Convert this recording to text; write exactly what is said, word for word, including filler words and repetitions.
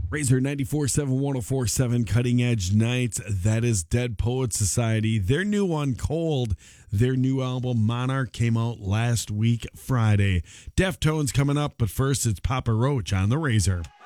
Razor ninety-four point seven, one oh four point seven Cutting Edge Nights. That is Dead Poet Society. Their new one, Cold. Their new album, Monarch, came out last week, Friday. Deftones coming up, but first it's Papa Roach on the Razor.